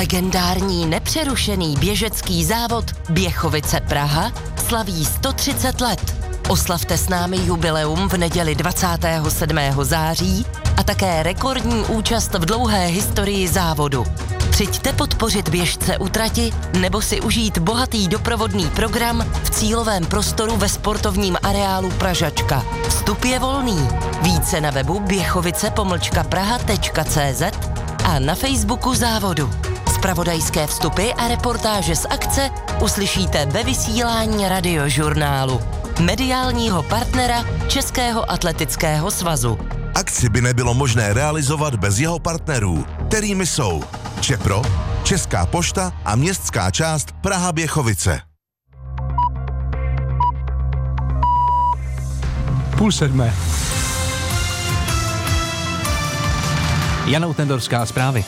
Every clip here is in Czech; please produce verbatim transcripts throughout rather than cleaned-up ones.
Legendární nepřerušený běžecký závod Běchovice Praha slaví sto třicet let. Oslavte s námi jubileum v neděli dvacátého sedmého září a také rekordní účast v dlouhé historii závodu. Přijďte podpořit běžce u trati nebo si užít bohatý doprovodný program v cílovém prostoru ve sportovním areálu Pražačka. Vstup je volný. Více na webu běchovice pomlčka praha tečka cé zet a na Facebooku závodu. Zpravodajské vstupy a reportáže z akce uslyšíte ve vysílání Radiožurnálu, mediálního partnera Českého atletického svazu. Akci by nebylo možné realizovat bez jeho partnerů, kterými jsou Čepro, Česká pošta a městská část Praha Běchovice. Půl sedmé. Jana Utendorská, zprávy.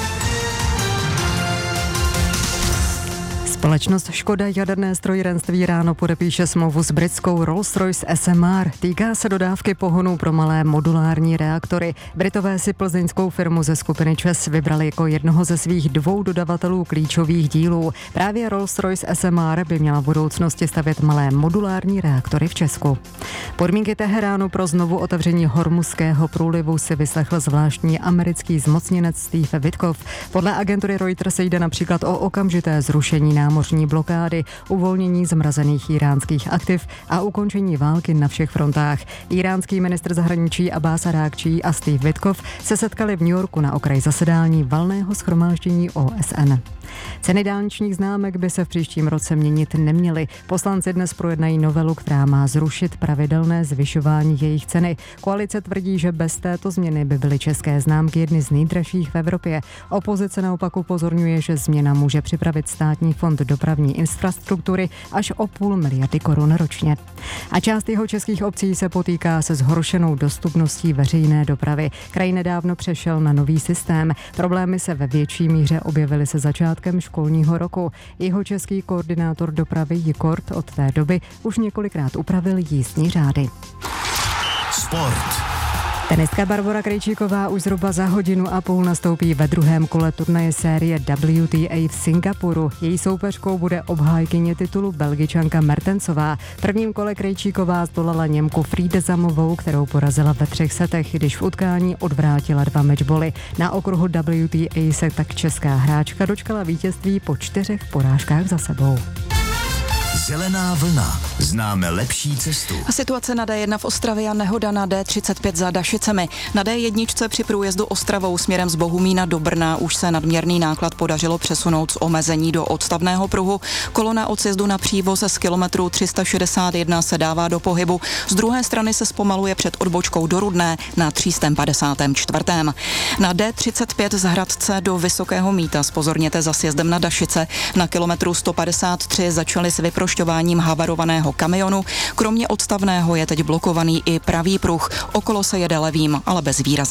Společnost Škoda jaderné strojírenství ráno podepíše smlouvu s britskou Rolls-Royce S M R. Týká se dodávky pohonů pro malé modulární reaktory. Britové si plzeňskou firmu ze skupiny ČEZ vybrali jako jednoho ze svých dvou dodavatelů klíčových dílů. Právě Rolls-Royce S M R by měla v budoucnosti stavět malé modulární reaktory v Česku. Podmínky Teheránu pro znovu otevření Hormuzského průlivu si vyslechl zvláštní americký zmocněnec Steve Witkoff. Podle agentury Reuters jde například o okamžité zrušení námořní blokády, uvolnění zmrazených iránských aktiv a ukončení války na všech frontách. Iránský ministr zahraničí Abbas Arákčí a Steve Witkoff se setkali v New Yorku na okraji zasedání valného shromáždění O S N. Ceny dálničních známek by se v příštím roce měnit neměly. Poslanci dnes projednají novelu, která má zrušit pravidelné zvyšování jejich ceny. Koalice tvrdí, že bez této změny by byly české známky jedny z nejdražších v Evropě. Opozice naopak upozorňuje, že změna může připravit státní fond dopravní infrastruktury až o půl miliardy korun ročně. A část jeho českých obcí se potýká se zhoršenou dostupností veřejné dopravy. Kraj nedávno přešel na nový systém. Problémy se ve větší míře objevily se začátkem školního roku. Jeho český koordinátor dopravy Jikort od té doby už několikrát upravil jízdní řády. Sport. Tenistka Barbora Krejčíková už zhruba za hodinu a půl nastoupí ve druhém kole turnaje série W T A v Singapuru. Její soupeřkou bude obhájkyně titulu Belgičanka Mertensová. V prvním kole Krejčíková zdolala Němku Friedezamovou, kterou porazila ve třech setech, když v utkání odvrátila dva matchboly. Na okruhu W T A se tak česká hráčka dočkala vítězství po čtyřech porážkách za sebou. Zelená vlna. Známe lepší cestu. A situace na D jedna v Ostravě a nehoda na D třicet pět za Dašicemi. Na D jedna při průjezdu Ostravou směrem z Bohumína do Brna už se nadměrný náklad podařilo přesunout z omezení do odstavného pruhu. Kolona od sjezdu na Přívoz z kilometru tři sta šedesát jedna se dává do pohybu. Z druhé strany se zpomaluje před odbočkou do Rudné na tři sta padesát čtyři. Na D třicet pět z Hradce do Vysokého Mýta zpozorněte za sjezdem na Dašice. Na kilometru sto padesát tři začali s vyprošťováním havarovaného kamionu. Kromě odstavného je teď blokovaný i pravý pruh. Okolo se jede levým, ale bez výrazného